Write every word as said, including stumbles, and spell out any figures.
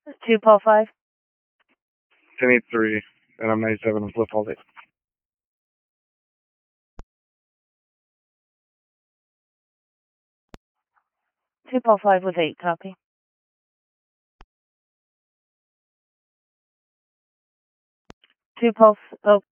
Two Paul five. ten eight three, and I'm ninety-seven on flip all day. Two Paul five with eight, copy. Two Paul, oh,